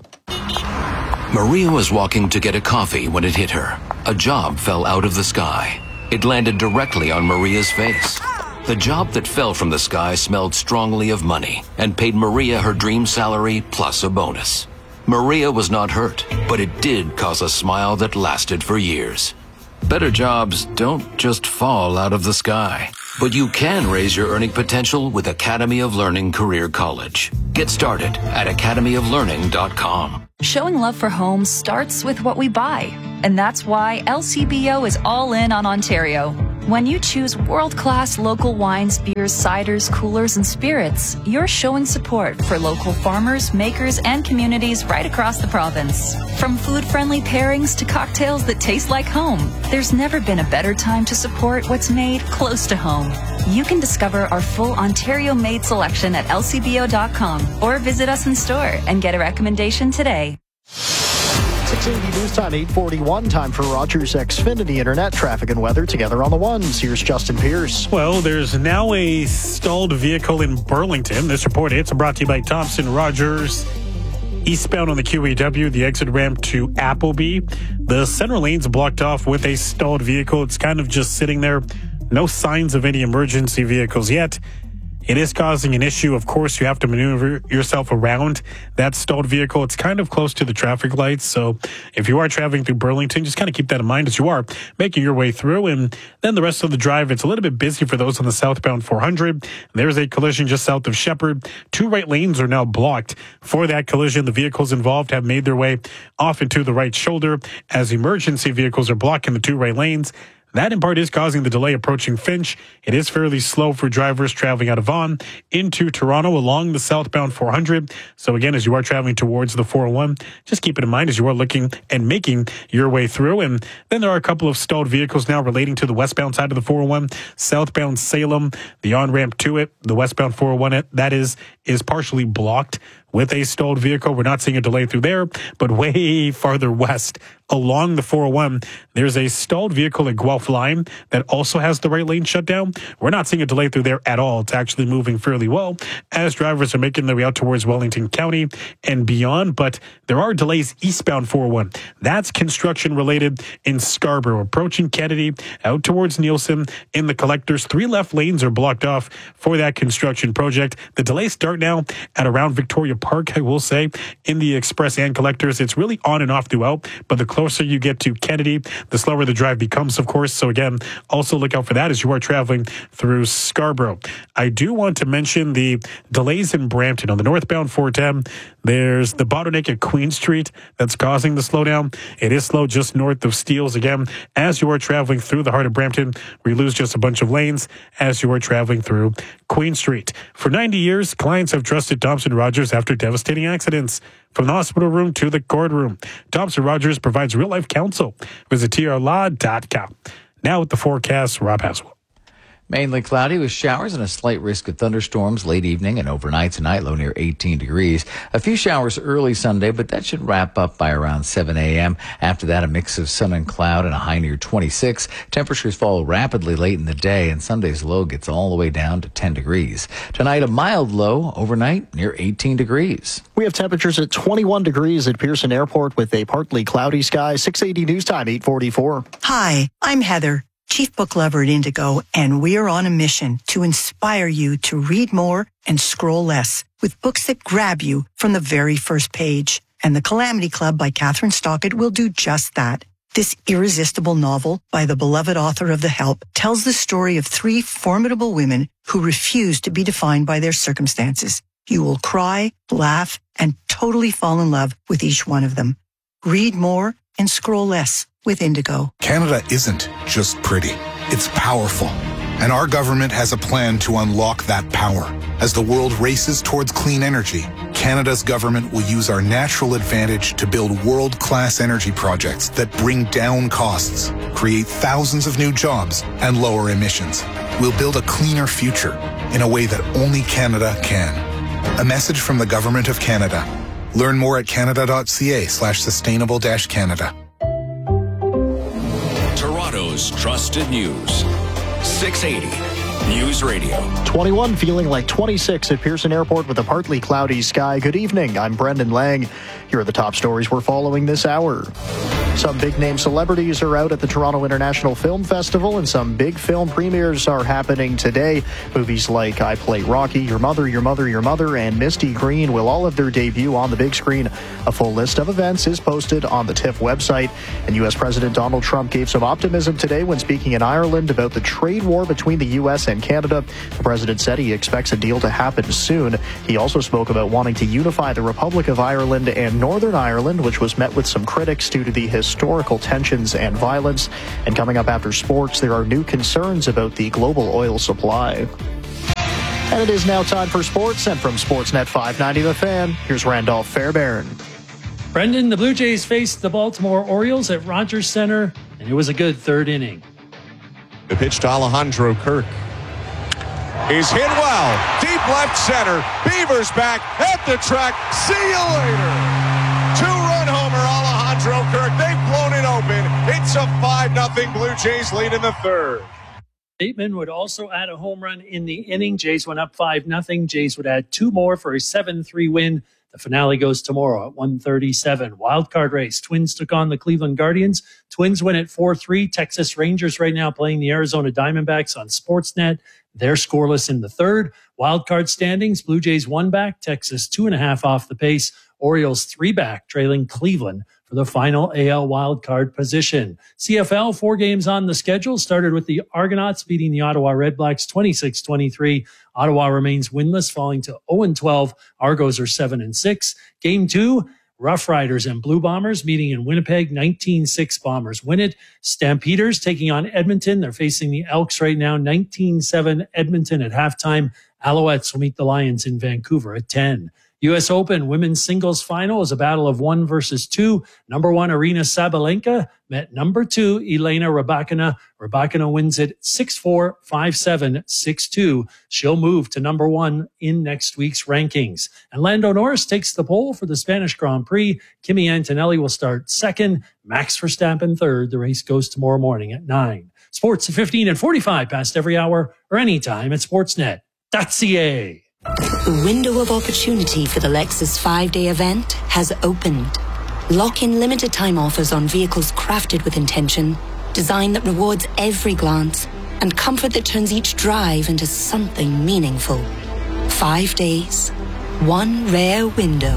Maria was walking to get a coffee when it hit her. A job fell out of the sky. It landed directly on Maria's face. The job that fell from the sky smelled strongly of money and paid Maria her dream salary plus a bonus. Maria was not hurt, but it did cause a smile that lasted for years. Better jobs don't just fall out of the sky. But you can raise your earning potential with Academy of Learning Career College. Get started at academy of learning dot com. Showing love for homes starts with what we buy. And that's why L C B O is all in on Ontario. When you choose world-class local wines, beers, ciders, coolers, and spirits, you're showing support for local farmers, makers, and communities right across the province. From food-friendly pairings to cocktails that taste like home, there's never been a better time to support what's made close to home. You can discover our full Ontario-made selection at L C B O dot com or visit us in store and get a recommendation today. six eighty News Time, eight forty-one. Time for Rogers Xfinity Internet traffic and weather together on the ones. Here's Justin Pierce. Well, there's now a stalled vehicle in Burlington. This report, it's brought to you by Thompson Rogers. Eastbound on the Q E W, the exit ramp to Appleby. The center lane's blocked off with a stalled vehicle. It's kind of just sitting there. No signs of any emergency vehicles yet. It is causing an issue. Of course, you have to maneuver yourself around that stalled vehicle. It's kind of close to the traffic lights. So if you are traveling through Burlington, just kind of keep that in mind as you are making your way through. And then the rest of the drive, it's a little bit busy for those on the southbound four hundred. There's a collision just south of Shepherd. Two right lanes are now blocked for that collision. The vehicles involved have made their way off into the right shoulder as emergency vehicles are blocking the two right lanes. That in part is causing the delay approaching Finch. It is fairly slow for drivers traveling out of Vaughan into Toronto along the southbound four hundred. So again, as you are traveling towards the four oh one, just keep it in mind as you are looking and making your way through. And then there are a couple of stalled vehicles now relating to the westbound side of the four oh one, southbound Salem, the on-ramp to it, the westbound four oh one, that is, is partially blocked with a stalled vehicle. We're not seeing a delay through there, but way farther west along the four oh one, there's a stalled vehicle at Guelph Line that also has the right lane shut down. We're not seeing a delay through there at all. It's actually moving fairly well as drivers are making their way out towards Wellington County and beyond, but there are delays eastbound four oh one. That's construction related in Scarborough, approaching Kennedy, out towards Nielsen in the collectors. Three left lanes are blocked off for that construction project. The delays start now at around Victoria Park, I will say, in the express and collectors. It's really on and off throughout, but the closer you get to Kennedy, the slower the drive becomes, of course. So again, also look out for that as you are traveling through Scarborough. I do want to mention the delays in Brampton on the northbound four ten. There's the bottleneck at Queen Street that's causing the slowdown. It is slow just north of Steeles. Again, as you are traveling through the heart of Brampton, we lose just a bunch of lanes as you are traveling through Queen Street. For ninety years, clients have trusted Thompson Rogers after devastating accidents. From the hospital room to the courtroom, Thompson Rogers provides real-life counsel. Visit T R law dot com. Now with the forecast, Rob Haswell. Mainly cloudy with showers and a slight risk of thunderstorms late evening and overnight tonight, low near eighteen degrees. A few showers early Sunday, but that should wrap up by around seven a.m. After that, a mix of sun and cloud and a high near twenty-six. Temperatures fall rapidly late in the day, and Sunday's low gets all the way down to ten degrees. Tonight, a mild low overnight near eighteen degrees. We have temperatures at twenty-one degrees at Pearson Airport with a partly cloudy sky. six eighty News Time, eight forty-four. Hi, I'm Heather, Chief Book Lover at Indigo, and we are on a mission to inspire you to read more and scroll less with books that grab you from the very first page. And The Calamity Club by Catherine Stockett will do just that. This irresistible novel by the beloved author of The Help tells the story of three formidable women who refuse to be defined by their circumstances. You will cry, laugh, and totally fall in love with each one of them. Read more and scroll less with Indigo. Canada isn't just pretty, it's powerful. And our government has a plan to unlock that power. As the world races towards clean energy, Canada's government will use our natural advantage to build world-class energy projects that bring down costs, create thousands of new jobs, and lower emissions. We'll build a cleaner future in a way that only Canada can. A message from the Government of Canada. Learn more at canada.ca slash sustainable dash Canada. Toronto's trusted news. six eighty News Radio. twenty-one, feeling like twenty-six at Pearson Airport with a partly cloudy sky. Good evening. I'm Brendan Lang. Here are the top stories we're following this hour. Some big-name celebrities are out at the Toronto International Film Festival, and some big film premieres are happening today. Movies like I Play Rocky, Your Mother, Your Mother, Your Mother, and Misty Green will all have their debut on the big screen. A full list of events is posted on the T I F F website. And U S President Donald Trump gave some optimism today when speaking in Ireland about the trade war between the U S and Canada. The president said he expects a deal to happen soon. He also spoke about wanting to unify the Republic of Ireland and Northern Ireland, which was met with some critics due to the historical tensions and violence. And coming up after sports, there are new concerns about the global oil supply. And it is now time for sports, and from Sportsnet five ninety The Fan, here's Randolph Fairbairn. Brendan, the Blue Jays faced the Baltimore Orioles at Rogers Center, and it was a good third inning. The pitch to Alejandro Kirk is hit well, deep left center. Beavers back at the track. See you later. Two-run homer, Alejandro Kirk. They've blown it open. It's a five nothing Blue Jays lead in the third. Bateman would also add a home run in the inning. Jays went up five nothing. Jays would add two more for a seven three win. The finale goes tomorrow at one thirty-seven. Wild card race. Twins took on the Cleveland Guardians. Twins win at four three. Texas Rangers right now playing the Arizona Diamondbacks on Sportsnet. They're scoreless in the third. Wild card standings. Blue Jays one back. Texas two and a half off the pace. Orioles three back, trailing Cleveland for the final A L wildcard position. C F L, four games on the schedule. Started with the Argonauts beating the Ottawa Redblacks twenty-six twenty-three. Ottawa remains winless, falling to oh and twelve. Argos are seven and six. Game two, Rough Riders and Blue Bombers meeting in Winnipeg. nineteen six Bombers win it. Stampeders taking on Edmonton. They're facing the Elks right now. nineteen seven Edmonton at halftime. Alouettes will meet the Lions in Vancouver at ten. U S Open women's singles final is a battle of one versus two. Number one, Aryna Sabalenka met number two, Elena Rybakina. Rybakina wins it six four, five seven, six two. She'll move to number one in next week's rankings. And Lando Norris takes the pole for the Spanish Grand Prix. Kimi Antonelli will start second. Max Verstappen third. The race goes tomorrow morning at nine. Sports at fifteen and forty-five past every hour or anytime at sportsnet dot c a. The window of opportunity for the Lexus five-day event has opened. Lock in limited time offers on vehicles crafted with intention, design that rewards every glance, and comfort that turns each drive into something meaningful. Five days, one rare window.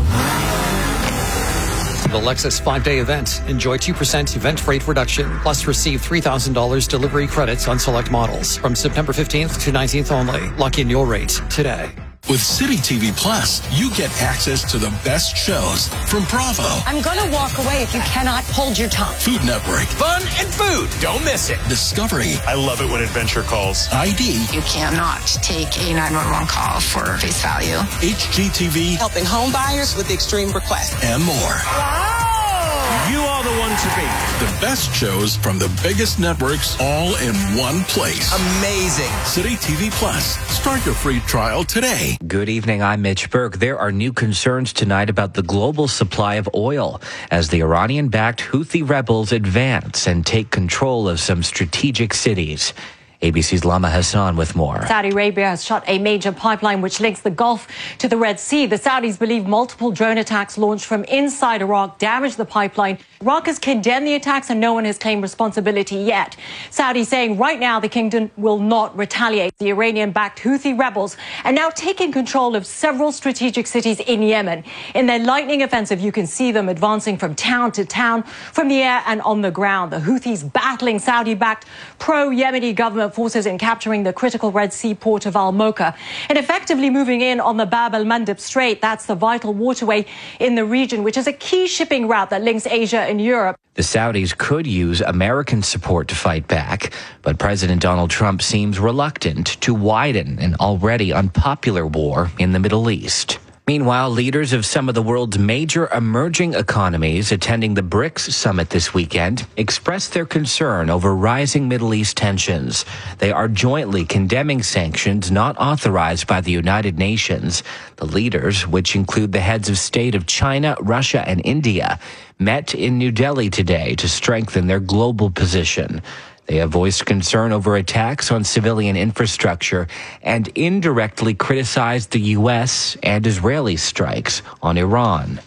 The Lexus five-day event. Enjoy two percent event rate reduction, plus receive three thousand dollars delivery credits on select models from September fifteenth to nineteenth only. Lock in your rate today. With City T V Plus, you get access to the best shows from Bravo, I'm gonna walk away if you cannot hold your tongue. Food Network, Fun and food. Don't miss it. Discovery. I love it when Adventure calls. I D. You cannot take a nine one one call for face value. H G T V. Helping home buyers with extreme requests. And more. Wow! You are the one to beat. The best shows from the biggest networks all in one place. Amazing. City T V Plus. Start your free trial today. Good evening. I'm Mitch Burke. There are new concerns tonight about the global supply of oil as the Iranian-backed Houthi rebels advance and take control of some strategic cities. A B C's Lama Hassan with more. Saudi Arabia has shut a major pipeline which links the Gulf to the Red Sea. The Saudis believe multiple drone attacks launched from inside Iraq damaged the pipeline. Iraq has condemned the attacks and no one has claimed responsibility yet. Saudi saying right now the kingdom will not retaliate. The Iranian-backed Houthi rebels are now taking control of several strategic cities in Yemen. In their lightning offensive, you can see them advancing from town to town, from the air and on the ground. The Houthis battling Saudi-backed pro-Yemeni government forces in capturing the critical Red Sea port of Al-Mocha and effectively moving in on the Bab el-Mandeb Strait. That's the vital waterway in the region, which is a key shipping route that links Asia and Europe. The Saudis could use American support to fight back, but President Donald Trump seems reluctant to widen an already unpopular war in the Middle East. Meanwhile, leaders of some of the world's major emerging economies attending the BRICS summit this weekend expressed their concern over rising Middle East tensions. They are jointly condemning sanctions not authorized by the United Nations. The leaders, which include the heads of state of China, Russia, and India, met in New Delhi today to strengthen their global position. They have voiced concern over attacks on civilian infrastructure and indirectly criticized the U S and Israeli strikes on Iran.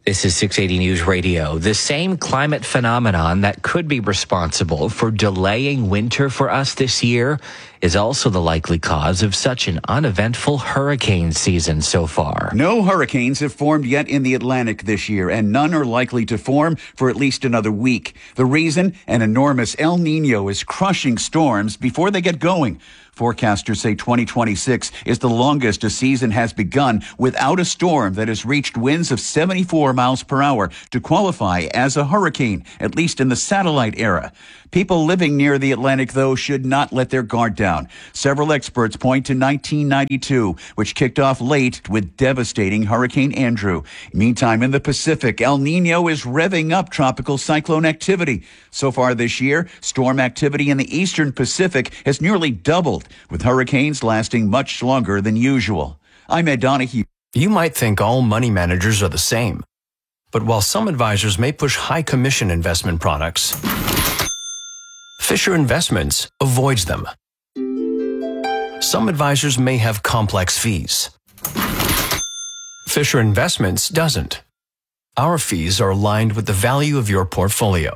This is six eighty News Radio. The same climate phenomenon that could be responsible for delaying winter for us this year is also the likely cause of such an uneventful hurricane season so far. No hurricanes have formed yet in the Atlantic this year, and none are likely to form for at least another week. The reason? An enormous El Nino is crushing storms before they get going. Forecasters say twenty twenty-six is the longest a season has begun without a storm that has reached winds of seventy-four miles per hour to qualify as a hurricane, at least in the satellite era. People living near the Atlantic, though, should not let their guard down. Several experts point to nineteen ninety-two, which kicked off late with devastating Hurricane Andrew. Meantime, in the Pacific, El Nino is revving up tropical cyclone activity. So far this year, storm activity in the eastern Pacific has nearly doubled, with hurricanes lasting much longer than usual. I'm Ed Donahue. You might think all money managers are the same. But while some advisors may push high commission investment products, Fisher Investments avoids them. Some advisors may have complex fees. Fisher Investments doesn't. Our fees are aligned with the value of your portfolio.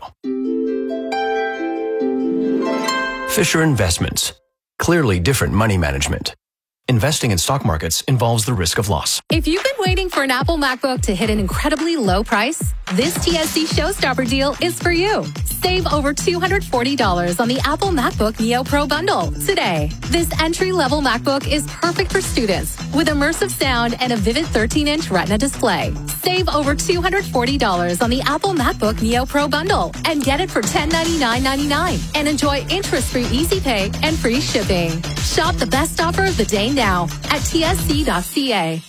Fisher Investments. Clearly different money management. Investing in stock markets involves the risk of loss. If you've been waiting for an Apple MacBook to hit an incredibly low price, this T S C Showstopper deal is for you. Save over two hundred forty dollars on the Apple MacBook Neo Pro bundle today. This entry-level MacBook is perfect for students with immersive sound and a vivid thirteen inch Retina display. Save over two hundred forty dollars on the Apple MacBook Neo Pro bundle and get it for ten ninety-nine ninety-nine and enjoy interest-free Easy Pay and free shipping. Shop the best offer of the day now at T S C dot C A.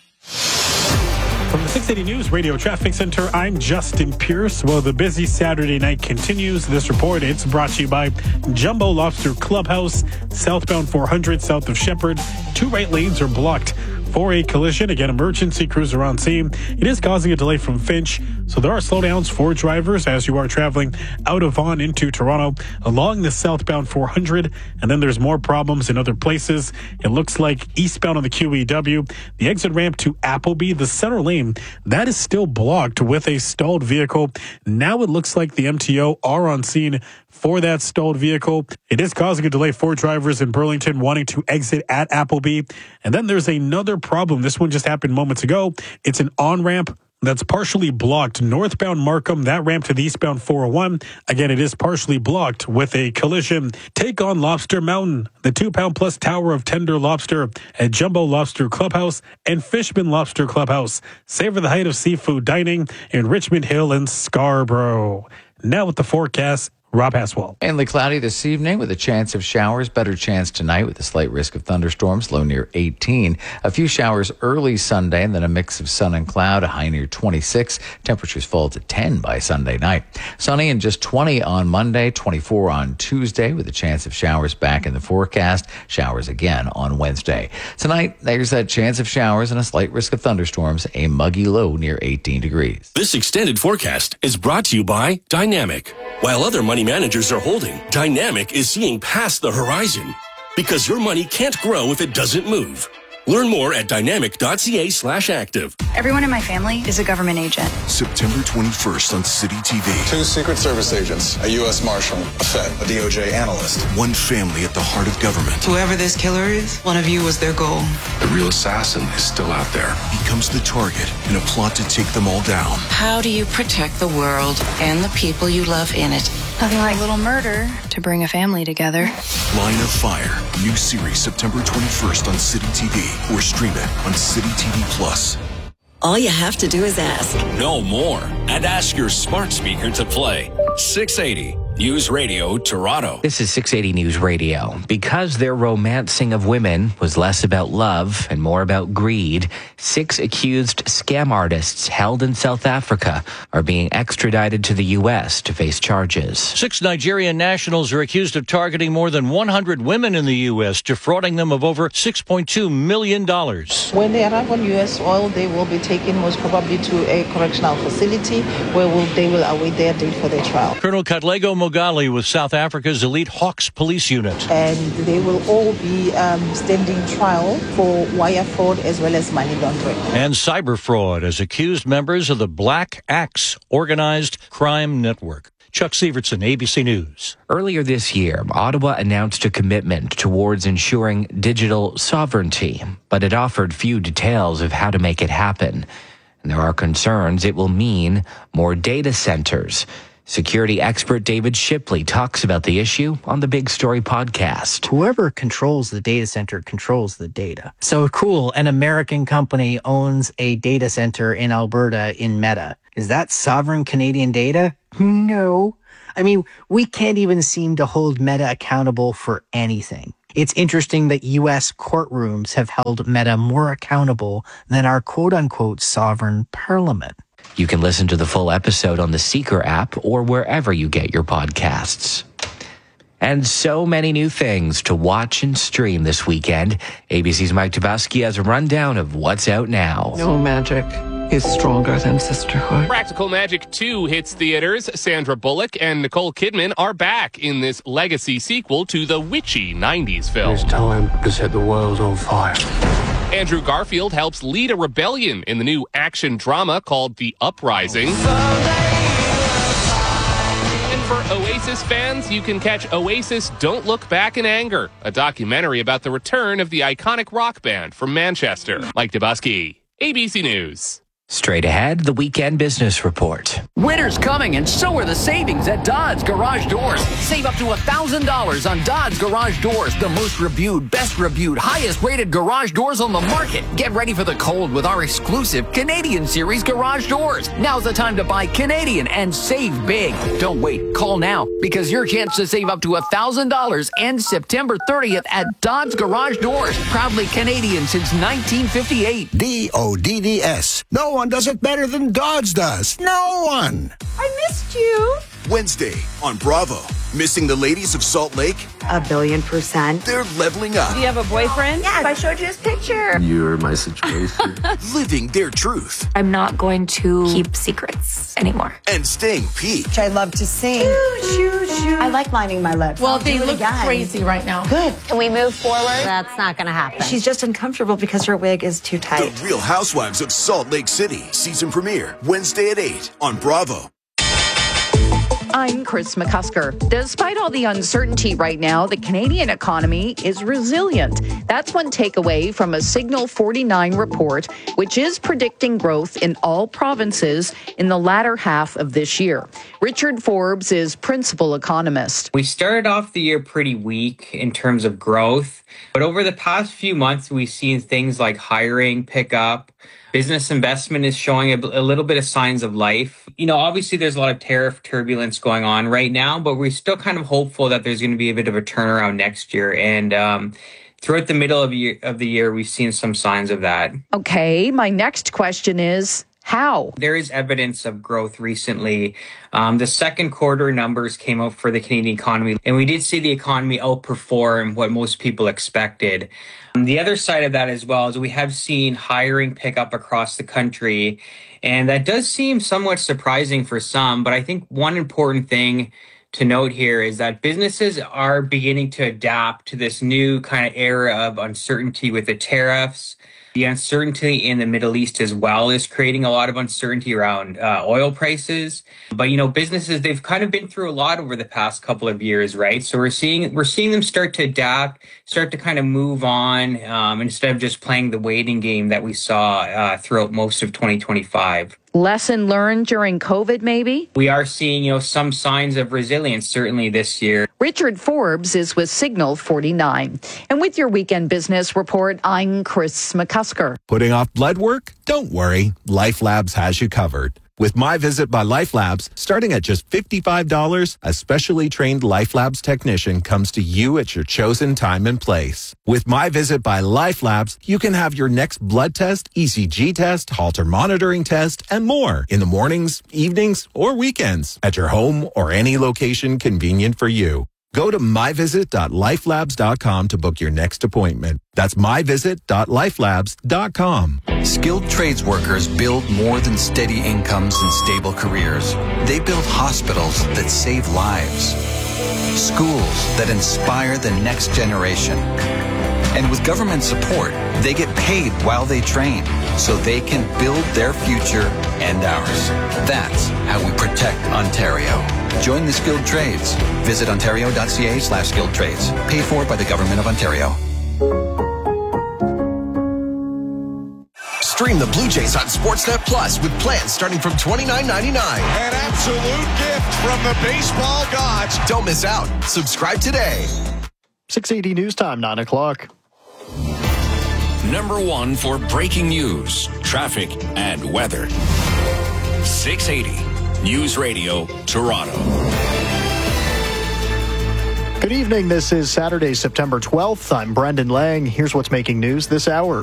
From the six eighty News Radio Traffic Center, I'm Justin Pierce. Well, the busy Saturday night continues. This report, it's brought to you by Jumbo Lobster Clubhouse, southbound four hundred south of Shepherd. Two right lanes are blocked for a collision. Again, emergency crews are on scene. It is causing a delay from Finch, so there are slowdowns for drivers as you are traveling out of Vaughan into Toronto along the southbound four hundred. And then there's more problems in other places. It looks like eastbound on the Q E W, the exit ramp to Appleby, the center lane, that is still blocked with a stalled vehicle. Now it looks like the M T O are on scene for that stalled vehicle. It is causing a delay for drivers in Burlington wanting to exit at Appleby. And then there's another problem. This one just happened moments ago. It's an on-ramp that's partially blocked northbound Markham, that ramp to the eastbound four oh one. Again, it is partially blocked with a collision. Take on Lobster Mountain, the two-pound plus tower of tender lobster at Jumbo Lobster Clubhouse and Fishman Lobster Clubhouse. Savor the height of seafood dining in Richmond Hill and Scarborough. Now with the forecast, Rob Haswell. Mainly cloudy this evening with a chance of showers. Better chance tonight with a slight risk of thunderstorms, low near eighteen. A few showers early Sunday and then a mix of sun and cloud, a high near twenty-six. Temperatures fall to ten by Sunday night. Sunny and just twenty on Monday, twenty-four on Tuesday with a chance of showers back in the forecast. Showers again on Wednesday. Tonight, there's that chance of showers and a slight risk of thunderstorms, a muggy low near eighteen degrees. This extended forecast is brought to you by Dynamic. While other money managers are holding, Dynamic is seeing past the horizon because your money can't grow if it doesn't move. Learn more at dynamic.ca slash active. Everyone in my family is a government agent. September twenty-first on City T V. Two Secret Service agents, a U S Marshal, a Fed, a D O J analyst. One family at the heart of government. Whoever this killer is, one of you was their goal. The real assassin is still out there. Becomes the target in a plot to take them all down. How do you protect the world and the people you love in it? Nothing like a little murder to bring a family together. Line of Fire. New series September twenty-first on City T V. Or stream it on City T V Plus. All you have to do is ask. Know more and ask your smart speaker to play. six eighty News Radio Toronto. This is six eighty News Radio. Because their romancing of women was less about love and more about greed, six accused scam artists held in South Africa are being extradited to the U S to face charges. Six Nigerian nationals are accused of targeting more than one hundred women in the U S, defrauding them of over six point two million dollars. When they arrive on U S soil, they will be taken most probably to a correctional facility where will, they will await their date for their trial. Colonel Katlego Mogali with South Africa's elite Hawks police unit. And they will all be um, standing trial for wire fraud as well as money laundering. And cyber fraud as accused members of the Black Axe organized crime network. Chuck Sievertson, A B C News. Earlier this year, Ottawa announced a commitment towards ensuring digital sovereignty, but it offered few details of how to make it happen. And there are concerns it will mean more data centers. Security expert David Shipley talks about the issue on the Big Story podcast. Whoever controls the data center controls the data. So cool, an American company owns a data center in Alberta in Meta. Is that sovereign Canadian data? No. I mean, we can't even seem to hold Meta accountable for anything. It's interesting that U S courtrooms have held Meta more accountable than our quote-unquote sovereign parliament. You can listen to the full episode on the Seeker app or wherever you get your podcasts. And so many new things to watch and stream this weekend. A B C's Mike Tobaski has a rundown of what's out now. No magic is stronger than sisterhood. Practical Magic two hits theaters. Sandra Bullock and Nicole Kidman are back in this legacy sequel to the witchy nineties film. It's time to set the world on fire. Andrew Garfield helps lead a rebellion in the new action drama called The Uprising. And for Oasis fans, you can catch Oasis Don't Look Back in Anger, a documentary about the return of the iconic rock band from Manchester. Mike Tobaski, A B C News. Straight ahead, the Weekend Business Report. Winter's coming, and so are the savings at Dodds Garage Doors. Save up to one thousand dollars on Dodds Garage Doors, the most reviewed, best reviewed, highest rated garage doors on the market. Get ready for the cold with our exclusive Canadian Series garage doors. Now's the time to buy Canadian and save big. Don't wait. Call now, because your chance to save up to one thousand dollars ends September thirtieth at Dodds Garage Doors. Proudly Canadian since nineteen fifty-eight. D O D D S. No one does it better than Dodds does. No one. I missed you. Wednesday on Bravo. Missing the ladies of Salt Lake? A billion percent. They're leveling up. Do you have a boyfriend? Yes, I showed you his picture. You're my situation. Living their truth. I'm not going to keep secrets anymore. And staying peaked. I love to sing. Shoo, shoo, shoo. I like lining my lips. Well, I'll they look again. crazy right now. Good. Can we move forward? That's not going to happen. She's just uncomfortable because her wig is too tight. The Real Housewives of Salt Lake City. Season premiere Wednesday at eight on Bravo. I'm Chris McCusker. Despite all the uncertainty right now, the Canadian economy is resilient. That's one takeaway from a Signal forty-nine report, which is predicting growth in all provinces in the latter half of this year. Richard Forbes is principal economist. We started off the year pretty weak in terms of growth, but over the past few months, we've seen things like hiring pick up. Business investment is showing a, a little bit of signs of life. You know, obviously there's a lot of tariff turbulence going on right now, but we're still kind of hopeful that there's going to be a bit of a turnaround next year. And um, throughout the middle of, year, of the year, we've seen some signs of that. Okay, my next question is, how? There is evidence of growth recently. Um, the second quarter numbers came out for the Canadian economy, and we did see the economy outperform what most people expected. Um, the other side of that as well is we have seen hiring pick up across the country, and that does seem somewhat surprising for some. But I think one important thing to note here is that businesses are beginning to adapt to this new kind of era of uncertainty with the tariffs. The uncertainty in the Middle East as well is creating a lot of uncertainty around uh, oil prices. But, you know, businesses, they've kind of been through a lot over the past couple of years, right? So we're seeing we're seeing them start to adapt, start to kind of move on um, instead of just playing the waiting game that we saw uh, throughout most of twenty twenty-five. Lesson learned during COVID, maybe? We are seeing, you know, some signs of resilience, certainly this year. Richard Forbes is with Signal forty-nine. And with your Weekend Business Report, I'm Chris McCusker. Putting off blood work? Don't worry. LifeLabs has you covered. With My Visit by LifeLabs, starting at just fifty-five dollars, a specially trained LifeLabs technician comes to you at your chosen time and place. With My Visit by LifeLabs, you can have your next blood test, E C G test, Holter monitoring test, and more in the mornings, evenings, or weekends at your home or any location convenient for you. Go to my visit dot life labs dot com to book your next appointment. That's my visit dot life labs dot com. Skilled trades workers build more than steady incomes and stable careers. They build hospitals that save lives, schools that inspire the next generation. And with government support, they get paid while they train so they can build their future and ours. That's how we protect Ontario. Join the skilled trades. Visit ontario.ca slash skilled trades. Paid for by the Government of Ontario. Stream the Blue Jays on Sportsnet Plus with plans starting from twenty-nine ninety-nine. An absolute gift from the baseball gods. Don't miss out. Subscribe today. six eighty News Time, nine o'clock. Number one for breaking news, traffic, and weather. six eighty News Radio, Toronto. Good evening. This is Saturday, September twelfth. I'm Brendan Lang. Here's what's making news this hour.